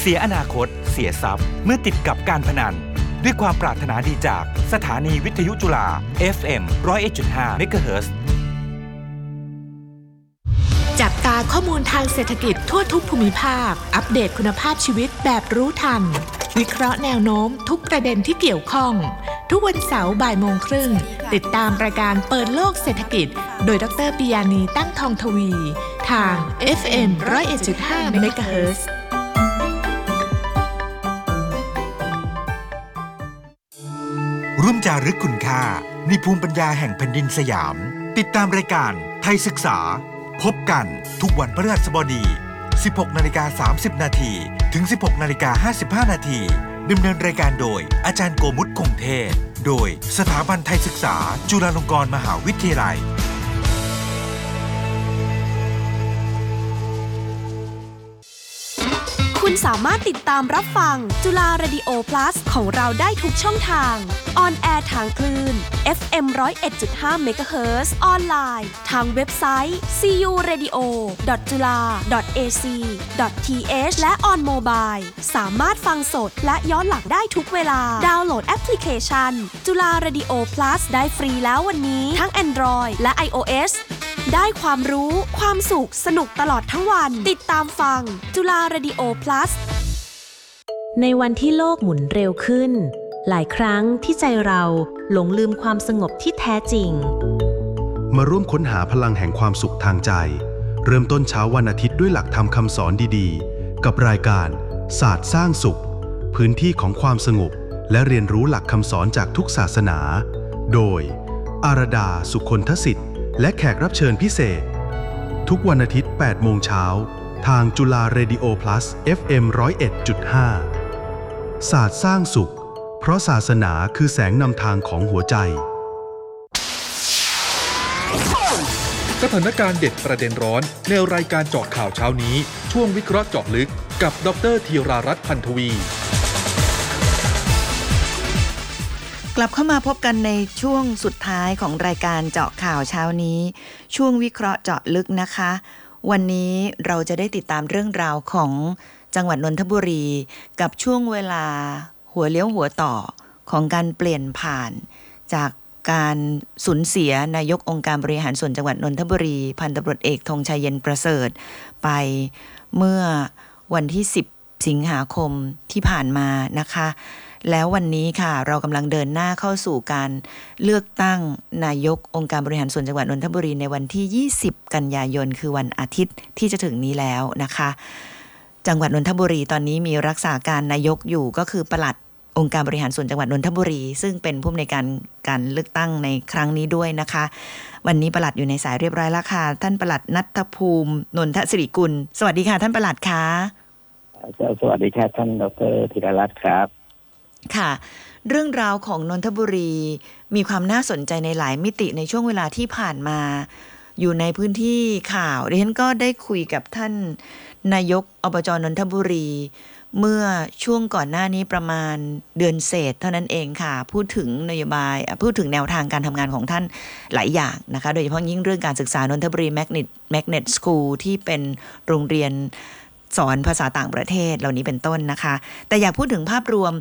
สียอนาคตเสียทรัพย์เมื่อติดกับการพนันด้วยความปรารถนาดีจากสถานีวิทยุจุฬา FM 101.5 เมกะเฮิรตซ์จับตาข้อมูลทางเศรษฐกิจทั่วทุกภูมิภาคอัปเดตคุณภาพชีวิตแบบรู้ทันวิเคราะห์แนวโน้มทุกประเด็นที่เกี่ยวข้องทุกวันเสาร์บ่ายโมงครึ่งติดตามรายการเปิดโลกเศรษฐกิจโดยดร.ปิยานีตั้งทองทวีทาง FM 101.5 เมกะเฮิรตซ์ร่วมจารึกคุณค่าในภูมิปัญญาแห่งแผ่นดินสยามติดตามรายการไทยศึกษาพบกันทุกวันพฤหัสบดี 16:30 นาทีถึง 16:55 นาทีดำเนินรายการโดยอาจารย์โกมุตคงเทศโดยสถาบันไทยศึกษาจุฬาลงกรณ์มหาวิทยาลัยคุณสามารถติดตามรับฟังจุฬาเรดิโอ Plus ของเราได้ทุกช่องทางออนแอร์ทางคลื่น FM 101.5 เมกะเฮิรตซ์ออนไลน์ทางเว็บไซต์ curadio.jula.ac.th และ on mobile สามารถฟังสดและย้อนหลังได้ทุกเวลาดาวน์โหลดแอปพลิเคชันจุฬาเรดิโอ Plus ได้ฟรีแล้ววันนี้ทั้ง Android และ iOS ได้ความรู้ความสุขสนุกตลอดทั้งวันติดตามฟังจุฬาเรดิโอ Plus ในวันที่โลกหมุนเร็วขึ้นหลายครั้งที่ใจเราหลงลืมความสงบที่แท้จริงมาร่วมค้นหาพลังแห่งความสุขทางใจเริ่มต้นเช้าวันอาทิตย์ด้วยหลักธรรมคำสอนดีๆกับรายการศาสตร์สร้างสุขพื้นที่ของความสงบและเรียนรู้หลักคำสอนจากทุกศาสนาโดยอารดาสุคนทศิษย์และแขกรับเชิญพิเศษทุกวันอาทิตย์ 8 โมงเช้าทางจุฬาเรดิโอ Plus FM 101.5 ศาสตร์สร้างสุขเพราะศาสนาคือแสงนำทางของหัวใจสถานการณ์เด็ดประเด็นร้อนในรายการเจาะข่าวเช้านี้ช่วงวิเคราะห์เจาะลึกกับดร.ธีรารัตน์ พันธวีกลับเข้ามาพบกันในช่วงสุดท้ายของรายการเจาะข่าวเช้านี้ช่วงวิเคราะห์เจาะลึกนะคะวันนี้เราจะได้ติดตามเรื่องราวของจังหวัดนนทบุรีกับช่วงเวลาหัวเลี้ยวหัวต่อของการเปลี่ยนผ่านจากการสูญเสียนายกองค์การบริหารส่วนจังหวัดนนทบุรีพันตำรวจเอกธงชัยเย็นประเสริฐไปเมื่อวันที่10สิงหาคมที่ผ่านมานะคะแล้ววันนี้ค่ะเรากำลังเดินหน้าเข้าสู่การเลือกตั้งนายกองค์การบริหารส่วนจังหวัดนนทบุรีในวันที่20กันยายนคือวันอาทิตย์ที่จะถึงนี้แล้วนะคะจังหวัดนนทบุรีตอนนี้มีรักษาการนายกอยู่ก็คือปลัดองค์การบริหารส่วนจังหวัดนนทบุรีซึ่งเป็นผู้อำนวยการเลือกตั้งในครั้งนี้ด้วยนะคะวันนี้ปลัดอยู่ในสายเรียบร้อยแล้วค่ะท่านปลัดณัฐภูมินนทศิริกุลสวัสดีค่ะท่านปลัดค่ะสวัสดีครับท่านดร.ธีรรัตน์ครับค่ะเรื่องราวของนนทบุรีมีความน่าสนใจในหลายมิติในช่วงเวลาที่ผ่านมาอยู่ในพื้นที่ข่าวดิฉันก็ได้คุยกับท่านนายกอบจ.นนทบุรีเมื่อช่วงก่อนหน้านี้ประมาณเดือนเศษเท่านั้นเองค่ะพูดถึงนโยบายพูดถึงแนวทางการทำงานของท่านหลายอย่างนะคะโดยเฉพาะยิ่งเรื่องการศึกษานนทบุรีแมกเนตสคูลที่เป็นโรงเรียนสอนภาษาต่างประเทศเหล่านี้เป็นต้นนะคะแต่อยากพูดถึงภาพรวม